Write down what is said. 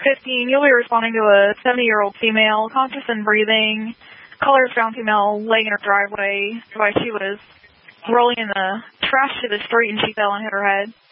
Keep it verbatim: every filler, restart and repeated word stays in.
fifteen, you'll be responding to a seventy-year-old female, conscious and breathing, colors brown female, laying in her driveway, while she was rolling in the trash to the street and she fell and hit her head.